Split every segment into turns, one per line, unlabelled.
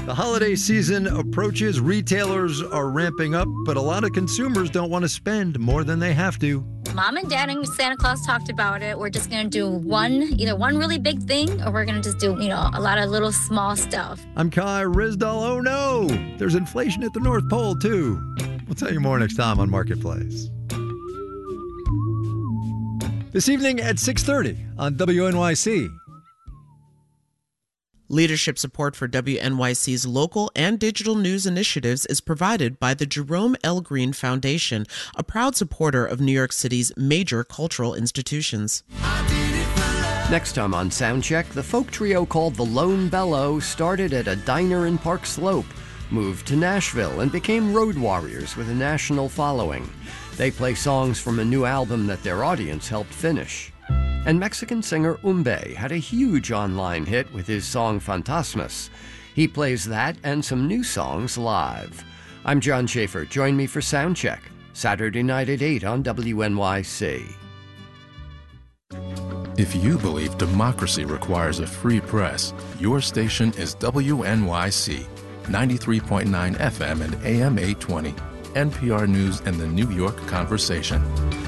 The holiday season approaches. Retailers are ramping up, but a lot of consumers don't want to spend more than they have to.
Mom and Dad and Santa Claus talked about it. We're just going to do either one really big thing, or we're going to just do, a lot of little small stuff.
I'm Kai Rizdal. Oh no, there's inflation at the North Pole too. We'll tell you more next time on Marketplace. This evening at 6:30 on WNYC.
Leadership support for WNYC's local and digital news initiatives is provided by the Jerome L. Green Foundation, a proud supporter of New York City's major cultural institutions.
Next time on Soundcheck, the folk trio called the Lone Bellow started at a diner in Park Slope, moved to Nashville, and became road warriors with a national following. They play songs from a new album that their audience helped finish. And Mexican singer Umbe had a huge online hit with his song Fantasmas. He plays that and some new songs live. I'm John Schaefer. Join me for Soundcheck, Saturday night at 8 on WNYC.
If you believe democracy requires a free press, your station is WNYC, 93.9 FM and AM 820, NPR News and the New York Conversation.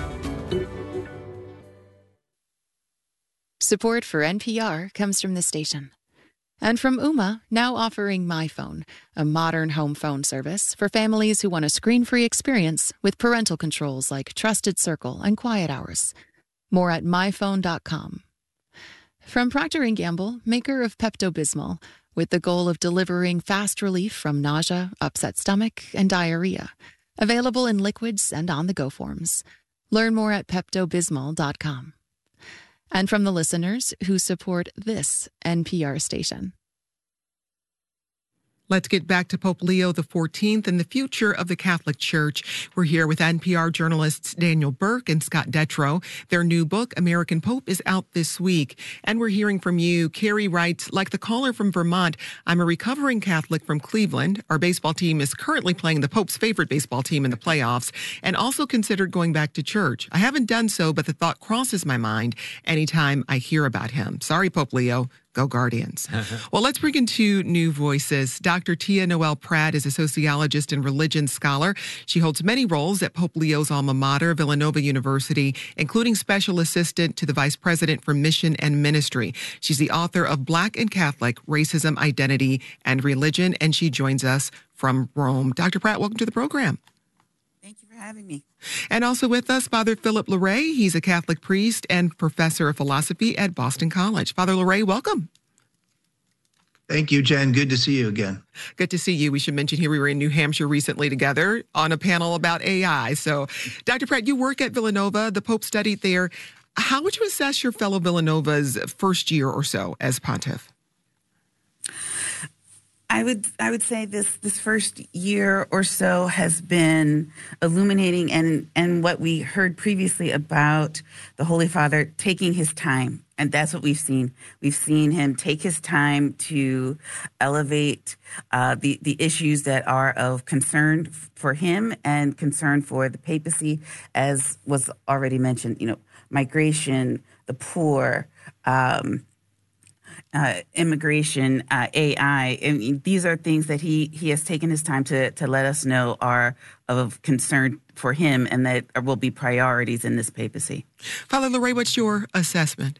Support for NPR comes from the station. And from Ooma, now offering MyPhone, a modern home phone service for families who want a screen-free experience with parental controls like Trusted Circle and Quiet Hours. More at myphone.com. From Procter & Gamble, maker of Pepto-Bismol, with the goal of delivering fast relief from nausea, upset stomach, and diarrhea. Available in liquids and on-the-go forms. Learn more at peptobismol.com. And from the listeners who support this NPR station.
Let's get back to Pope Leo XIV and the future of the Catholic Church. We're here with NPR journalists Daniel Burke and Scott Detrow. Their new book, American Pope, is out this week. And we're hearing from you. Carrie writes, like the caller from Vermont, I'm a recovering Catholic from Cleveland. Our baseball team is currently playing the Pope's favorite baseball team in the playoffs and also considered going back to church. I haven't done so, but the thought crosses my mind anytime I hear about him. Sorry, Pope Leo. Go Guardians. Well, let's bring in two new voices. Dr. Tia Noel Pratt is a sociologist and religion scholar. She holds many roles at Pope Leo's alma mater, Villanova University, including special assistant to the vice president for mission and ministry. She's the author of Black and Catholic, Racism, Identity, and Religion, and she joins us from Rome. Dr. Pratt, welcome to the program.
Thank you for having me.
And also with us, Father Philip Larray. He's a Catholic priest and professor of philosophy at Boston College. Father Larray, welcome.
Thank you, Jen. Good to see you again.
Good to see you. We should mention here we were in New Hampshire recently together on a panel about AI. So, Dr. Pratt, you work at Villanova. The Pope studied there. How would you assess your fellow Villanova's first year or so as pontiff?
I would say this first year or so has been illuminating, and what we heard previously about the Holy Father taking his time, and that's what we've seen. We've seen him take his time to elevate the issues that are of concern for him and concern for the papacy, as was already mentioned. Migration, the poor. Immigration, AI, and these are things that he has taken his time to let us know are of concern for him and that will be priorities in this papacy.
Father Larray, what's your assessment?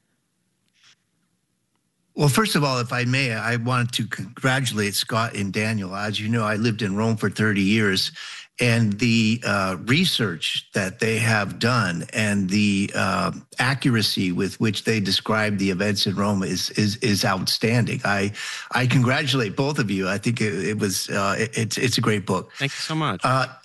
Well, first of all, if I may, I want to congratulate Scott and Daniel. As you know, I lived in Rome for 30 years, and the research that they have done and the accuracy with which they describe the events in Rome is outstanding. I congratulate both of you. I think it's a great book.
Thank you so much.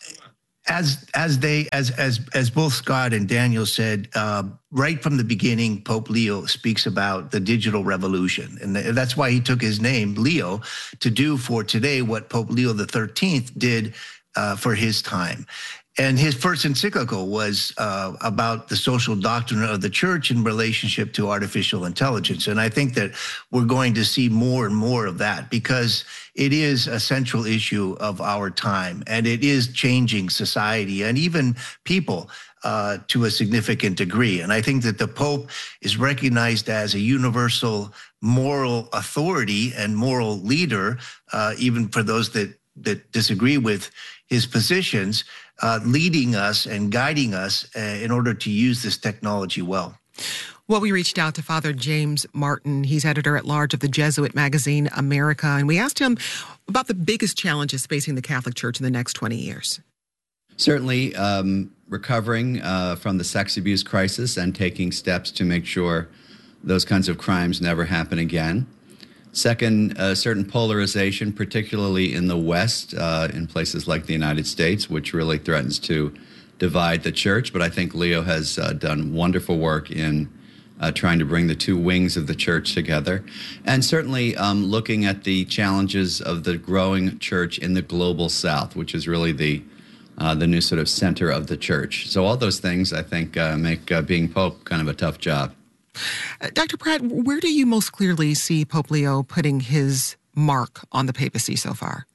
As both Scott and Daniel said, right from the beginning, Pope Leo speaks about the digital revolution. And that's why he took his name, Leo, to do for today what Pope Leo XIII did for his time. And his first encyclical was about the social doctrine of the church in relationship to artificial intelligence. And I think that we're going to see more and more of that because it is a central issue of our time, and it is changing society and even people to a significant degree. And I think that the Pope is recognized as a universal moral authority and moral leader, even for those that disagree with his positions, leading us and guiding us in order to use this technology well.
Well, we reached out to Father James Martin. He's editor-at-large of the Jesuit magazine America, and we asked him about the biggest challenges facing the Catholic Church in the next 20 years.
Certainly recovering from the sex abuse crisis and taking steps to make sure those kinds of crimes never happen again. Second, certain polarization, particularly in the West, in places like the United States, which really threatens to divide the church. But I think Leo has done wonderful work in trying to bring the two wings of the church together. And certainly looking at the challenges of the growing church in the global South, which is really the new sort of center of the church. So all those things, I think, make being Pope kind of a tough job.
Dr. Pratt, where do you most clearly see Pope Leo putting his mark on the papacy so far?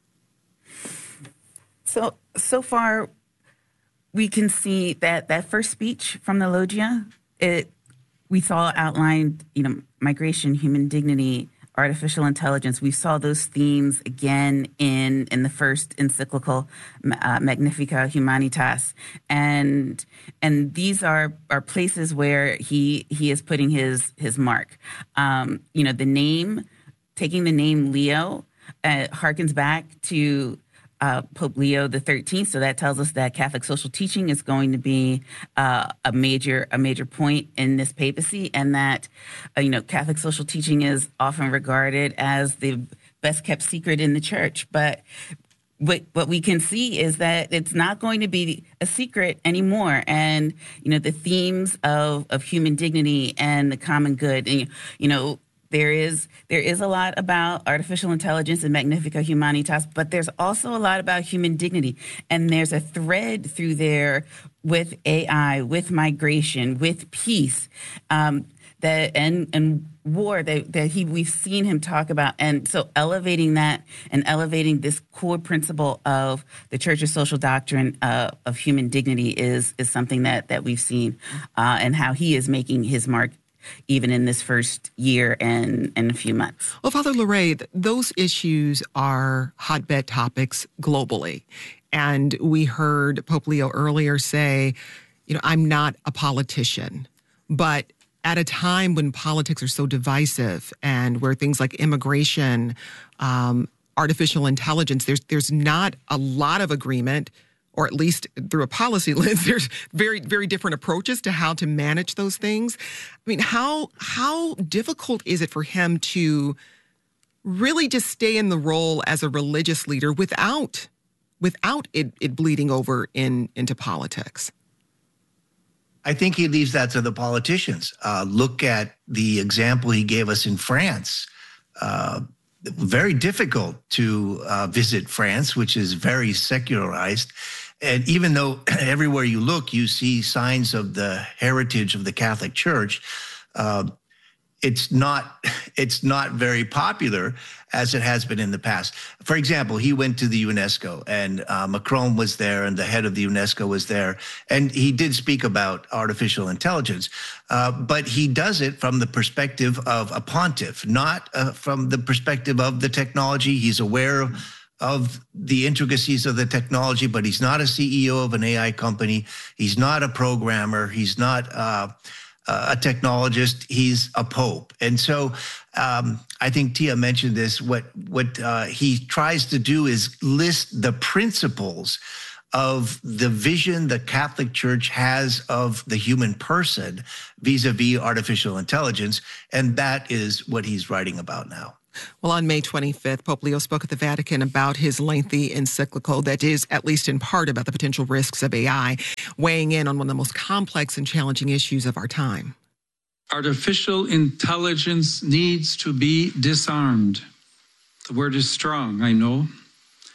So far, we can see that first speech from the Loggia, we saw outlined, migration, human dignity, artificial intelligence. We saw those themes again in the first encyclical, Magnificat Humanitas, and these are places where he is putting his mark. The name, taking the name Leo, harkens back to Pope Leo XIII. So that tells us that Catholic social teaching is going to be a major point in this papacy, and that Catholic social teaching is often regarded as the best kept secret in the church. But what we can see is that it's not going to be a secret anymore. And the themes of human dignity and the common good, and there is a lot about artificial intelligence and Magnificat Humanitas, but there's also a lot about human dignity. And there's a thread through there with AI, with migration, with peace, that and war that we've seen him talk about. And so elevating that and elevating this core principle of the Church's social doctrine of human dignity is something that we've seen, and how he is making his mark even in this first year and a few months.
Well, Father Larey, those issues are hotbed topics globally. And we heard Pope Leo earlier say, I'm not a politician. But at a time when politics are so divisive and where things like immigration, artificial intelligence, there's not a lot of agreement, or at least through a policy lens, there's very, very different approaches to how to manage those things. I mean, how difficult is it for him to really just stay in the role as a religious leader without it bleeding over into politics?
I think he leaves that to the politicians. Look at the example he gave us in France. Very difficult to visit France, which is very secularized. And even though everywhere you look, you see signs of the heritage of the Catholic Church, it's not very popular as it has been in the past. For example, he went to the UNESCO, and Macron was there, and the head of the UNESCO was there, and he did speak about artificial intelligence, but he does it from the perspective of a pontiff, not from the perspective of the technology. He's aware of the intricacies of the technology, but he's not a CEO of an AI company. He's not a programmer. He's not a technologist. He's a pope. And so I think Tia mentioned this. What he tries to do is list the principles of the vision the Catholic Church has of the human person vis-a-vis artificial intelligence. And that is what he's writing about now.
Well, on May 25th, Pope Leo spoke at the Vatican about his lengthy encyclical that is, at least in part, about the potential risks of AI, weighing in on one of the most complex and challenging issues of our time.
Artificial intelligence needs to be disarmed. The word is strong, I know,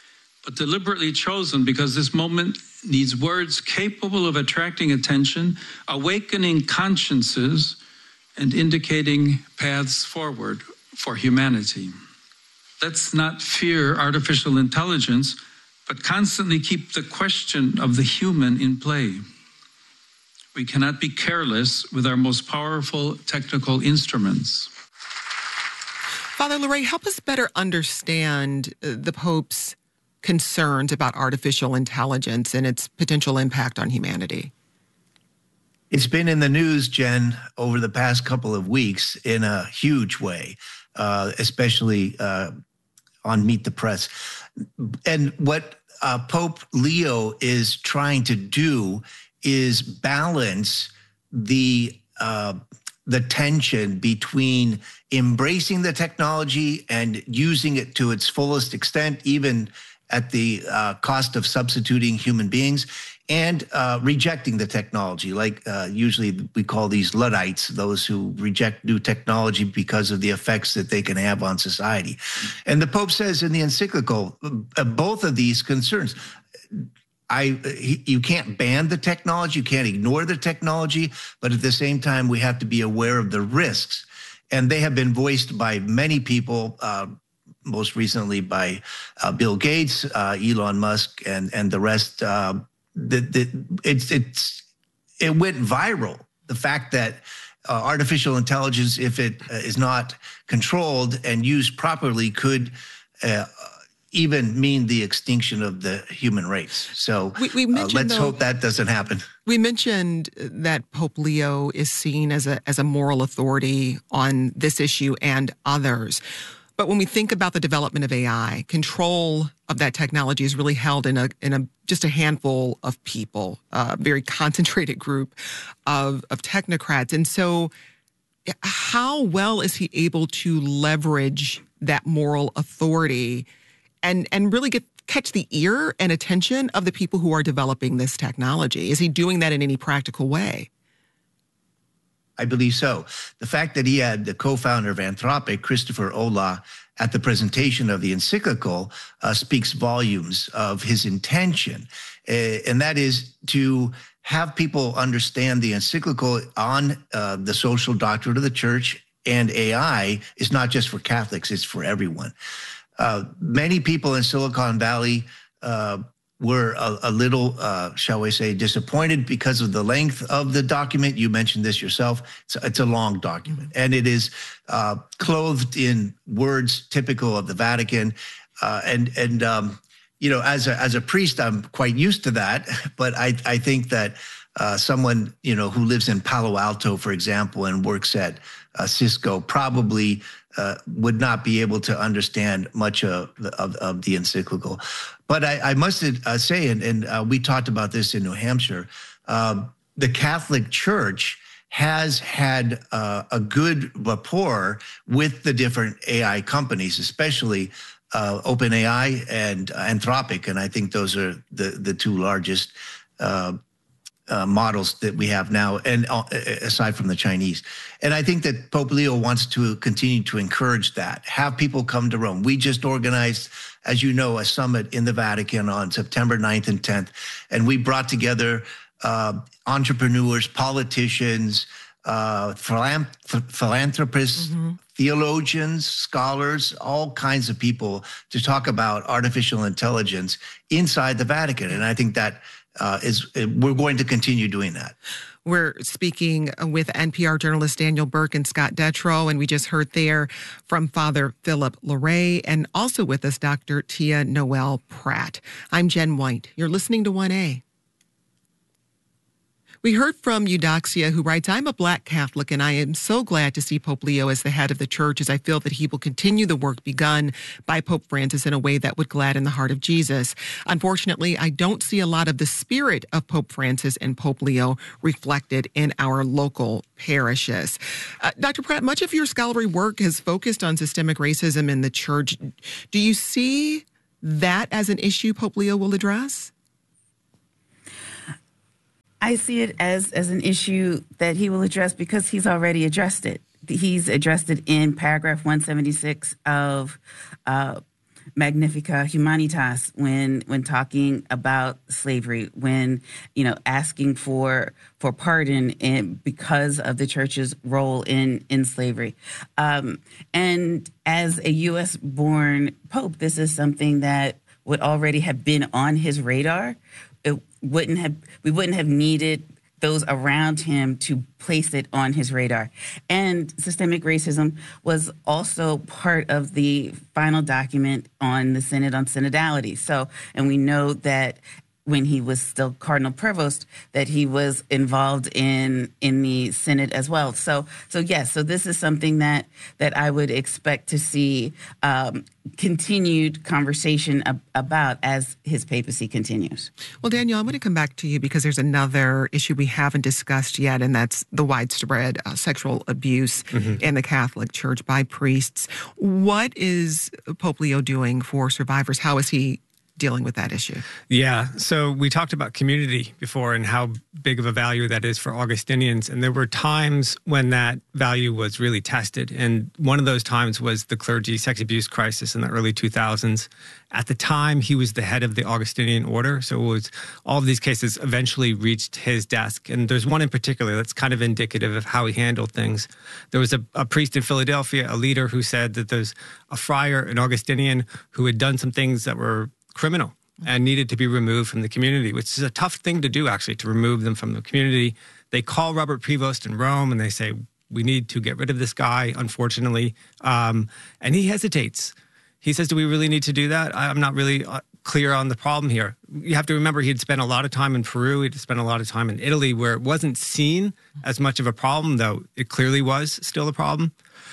but deliberately chosen because this moment needs words capable of attracting attention, awakening consciences, and indicating paths forward for humanity. Let's not fear artificial intelligence, but constantly keep the question of the human in play. We cannot be careless with our most powerful technical instruments.
Father Larey, help us better understand the Pope's concerns about artificial intelligence and its potential impact on humanity.
It's been in the news, Jen, over the past couple of weeks in a huge way, especially on Meet the Press. And what Pope Leo is trying to do is balance the tension between embracing the technology and using it to its fullest extent, even at the cost of substituting human beings, and rejecting the technology. Like usually we call these Luddites, those who reject new technology because of the effects that they can have on society. And the Pope says in the encyclical, both of these concerns, you can't ban the technology, you can't ignore the technology, but at the same time, we have to be aware of the risks. And they have been voiced by many people, most recently by Bill Gates, Elon Musk, and the rest. It went viral. The fact that artificial intelligence, if it is not controlled and used properly, could even mean the extinction of the human race. So let's hope that doesn't happen.
We mentioned that Pope Leo is seen as a moral authority on this issue and others. But when we think about the development of AI, control of that technology is really held in just a handful of people, a very concentrated group of technocrats. And so how well is he able to leverage that moral authority and really catch the ear and attention of the people who are developing this technology? Is he doing that in any practical way?
I believe so. The fact that he had the co-founder of Anthropic, Christopher Olah, at the presentation of the encyclical speaks volumes of his intention. And that is to have people understand the encyclical on the social doctrine of the church, and AI is not just for Catholics, it's for everyone. Many people in Silicon Valley were a little, shall we say, disappointed because of the length of the document. You mentioned this yourself. It's a long document, and it is clothed in words typical of the Vatican. You know, as a priest, I'm quite used to that. But I think that someone, you know, who lives in Palo Alto, for example, and works at Cisco probably would not be able to understand much of the encyclical. But I must say, and we talked about this in New Hampshire, the Catholic Church has had a good rapport with the different AI companies, especially OpenAI and Anthropic. And I think those are the two largest models that we have now, and aside from the Chinese. And I think that Pope Leo wants to continue to encourage that, have people come to Rome. We just organized, as you know, a summit in the Vatican on September 9th and 10th. And we brought together entrepreneurs, politicians, philanthropists, theologians, scholars, all kinds of people to talk about artificial intelligence inside the Vatican. And I think that we're going to continue doing that.
We're speaking with NPR journalists Daniel Burke and Scott Detrow, and we just heard there from Father Philip Larey, and also with us Dr. Tia Noel Pratt. I'm Jen White. You're listening to 1A. We heard from Eudoxia, who writes, I'm a Black Catholic, and I am so glad to see Pope Leo as the head of the church, as I feel that he will continue the work begun by Pope Francis in a way that would gladden the heart of Jesus. Unfortunately, I don't see a lot of the spirit of Pope Francis and Pope Leo reflected in our local parishes. Dr. Pratt, much of your scholarly work has focused on systemic racism in the church. Do you see that as an issue Pope Leo will address?
I see it as an issue that he will address because he's already addressed it. He's addressed it in paragraph 176 of Magnifica Humanitas when talking about slavery, when asking for pardon because of the church's role in slavery. And as a U.S. born Pope, this is something that would already have been on his radar. We wouldn't have needed those around him to place it on his radar. And systemic racism was also part of the final document on the Synod on Synodality. So, and we know that when he was still Cardinal Prevost, that he was involved in the Synod as well. So yes, so this is something that I would expect to see continued conversation about as his papacy continues.
Well, Daniel, I want to come back to you because there's another issue we haven't discussed yet, and that's the widespread sexual abuse in the Catholic Church by priests. What is Pope Leo doing for survivors? How is he dealing with that issue?
Yeah, so we talked about community before and how big of a value that is for Augustinians. And there were times when that value was really tested. And one of those times was the clergy sex abuse crisis in the early 2000s. At the time, he was the head of the Augustinian order. So it was all of these cases eventually reached his desk. And there's one in particular that's kind of indicative of how he handled things. There was a priest in Philadelphia, a leader, who said that there's a friar, an Augustinian, who had done some things that were criminal and needed to be removed from the community, which is a tough thing to do, actually, to remove them from the community. They call Robert Prevost in Rome and they say, we need to get rid of this guy, unfortunately. And he hesitates. He says, do we really need to do that? I'm not really clear on the problem here. You have to remember he had spent a lot of time in Peru. He'd spent a lot of time in Italy, where it wasn't seen as much of a problem, though it clearly was still a problem.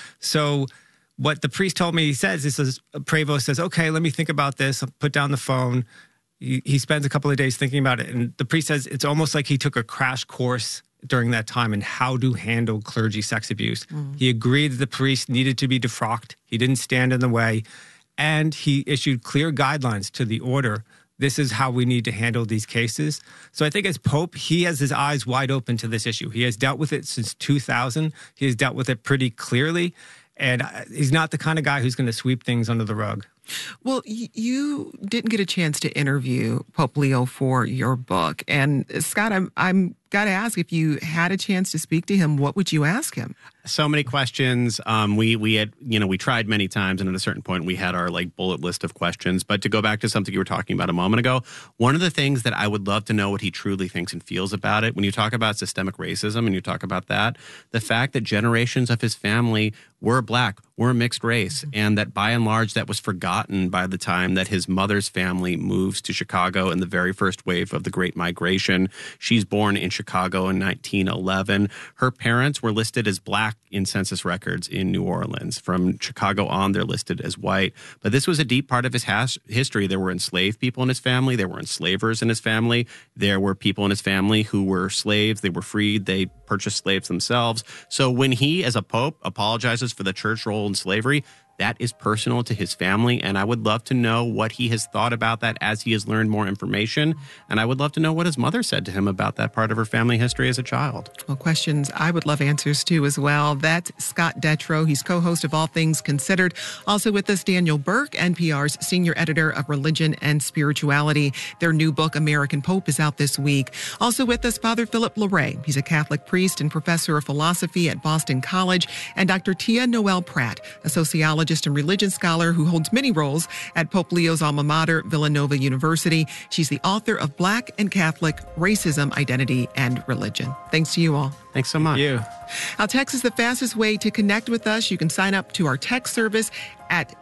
So what the priest told me, he says, Prevost says, okay, let me think about this. I'll put down the phone. He spends a couple of days thinking about it. And the priest says it's almost like he took a crash course during that time in how to handle clergy sex abuse. He agreed that the priest needed to be defrocked. He didn't stand in the way. And he issued clear guidelines to the order. This is how we need to handle these cases. So I think as Pope, he has his eyes wide open to this issue. He has dealt with it since 2000. He has dealt with it pretty clearly. And he's not the kind of guy who's going to sweep things under the rug.
Well, you didn't get a chance to interview Pope Leo for your book. And Scott, I'm got to ask, if you had a chance to speak to him, what would you ask him?
So many questions. We had, we tried many times, and at a certain point we had our bullet list of questions. But to go back to something you were talking about a moment ago, one of the things that I would love to know what he truly thinks and feels about it, when you talk about systemic racism and you talk about that, the fact that generations of his family were Black, were mixed race, and that by and large that was forgotten by the time that his mother's family moves to Chicago in the very first wave of the Great Migration. She's born in Chicago in 1911. Her parents were listed as Black in census records in New Orleans. From Chicago on, they're listed as white. But this was a deep part of his history. There were enslaved people in his family. There were enslavers in his family. There were people in his family who were slaves. They were freed. They purchased slaves themselves. So when he, as a pope, apologizes for the church role in slavery, that is personal to his family, and I would love to know what he has thought about that as he has learned more information, and I would love to know what his mother said to him about that part of her family history as a child.
Well, questions I would love answers to as well. That's Scott Detrow. He's co-host of All Things Considered. Also with us, Daniel Burke, NPR's senior editor of Religion and Spirituality. Their new book, American Pope, is out this week. Also with us, Father Philip Larray. He's a Catholic priest and professor of philosophy at Boston College, and Dr. Tia Noel Pratt, a sociologist and religion scholar who holds many roles at Pope Leo's alma mater, Villanova University. She's the author of Black and Catholic: Racism, Identity, and Religion. Thanks to you all.
Thanks so much.
Thank you.
Our text is the fastest way to connect with us. You can sign up to our text service at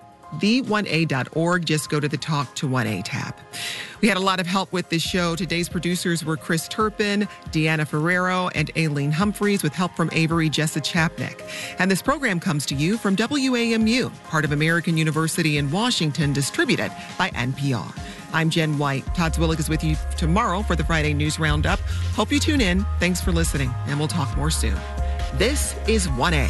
the1a.org. Just go to the Talk to 1A tab. We had a lot of help with this show. Today's producers were Chris Turpin, Deanna Ferrero, and Aileen Humphreys, with help from Avery Jessa Chapnick. And this program comes to you from WAMU, part of American University in Washington, distributed by NPR. I'm Jen White. Todd Zwillig is with you tomorrow for the Friday News Roundup. Hope you tune in. Thanks for listening, and we'll talk more soon. This is 1A.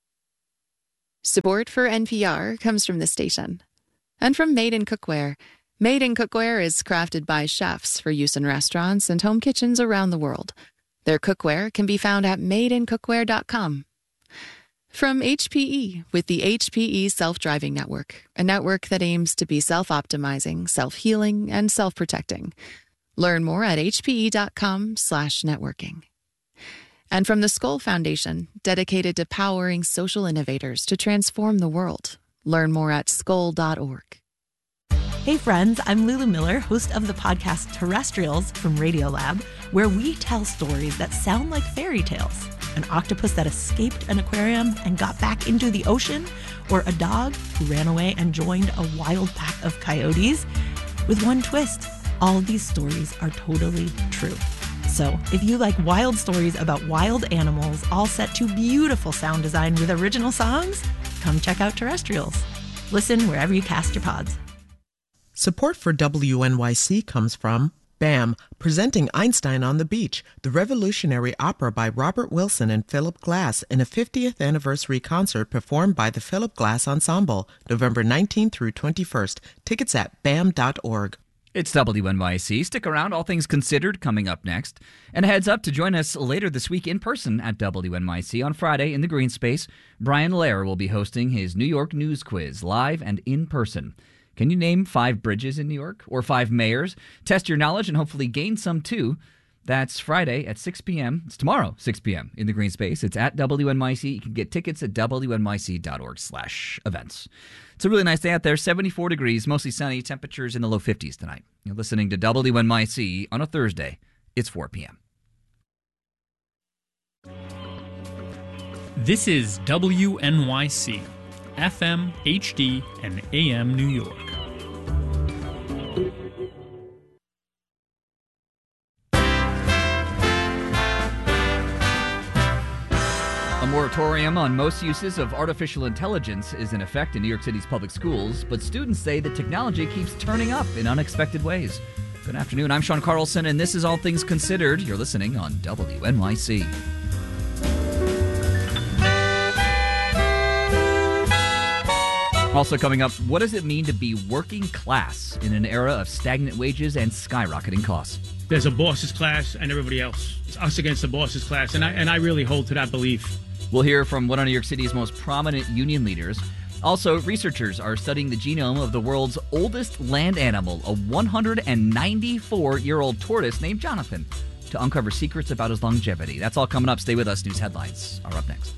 Support for NPR comes from the station and from Made in Cookware. Made in Cookware is crafted by chefs for use in restaurants and home kitchens around the world. Their cookware can be found at madeincookware.com. From HPE with the HPE Self-Driving Network, a network that aims to be self-optimizing, self-healing, and self-protecting. Learn more at hpe.com/networking. And from the Skoll Foundation, dedicated to powering social innovators to transform the world. Learn more at skoll.org.
Hey friends, I'm Lulu Miller, host of the podcast Terrestrials from Radiolab, where we tell stories that sound like fairy tales. An octopus that escaped an aquarium and got back into the ocean, or a dog who ran away and joined a wild pack of coyotes. With one twist, all of these stories are totally true. So if you like wild stories about wild animals, all set to beautiful sound design with original songs, come check out Terrestrials. Listen wherever you cast your pods.
Support for WNYC comes from BAM, presenting Einstein on the Beach, the revolutionary opera by Robert Wilson and Philip Glass in a 50th anniversary concert performed by the Philip Glass Ensemble, November 19th through 21st. Tickets at bam.org.
It's WNYC. Stick around. All Things Considered coming up next. And a heads up to join us later this week in person at WNYC on Friday in the Green Space. Brian Lair will be hosting his New York News Quiz live and in person. Can you name 5 bridges in New York or 5 mayors? Test your knowledge and hopefully gain some too. That's Friday at 6 p.m. It's tomorrow, 6 p.m. in the Green Space. It's at WNYC. You can get tickets at WNYC.org/events. It's a really nice day out there. 74 degrees, mostly sunny. Temperatures in the low 50s tonight. You're listening to WNYC on a Thursday. It's 4 p.m.
This is WNYC, FM, HD, and AM New York.
A moratorium on most uses of artificial intelligence is in effect in New York City's public schools, but students say the technology keeps turning up in unexpected ways. Good afternoon, I'm Sean Carlson, and this is All Things Considered. You're listening on WNYC. Also coming up, what does it mean to be working class in an era of stagnant wages and skyrocketing costs?
There's a boss's class and everybody else. It's us against the boss's class, and I really hold to that belief.
We'll hear from one of New York City's most prominent union leaders. Also, researchers are studying the genome of the world's oldest land animal, a 194-year-old tortoise named Jonathan, to uncover secrets about his longevity. That's all coming up. Stay with us. News headlines are up next.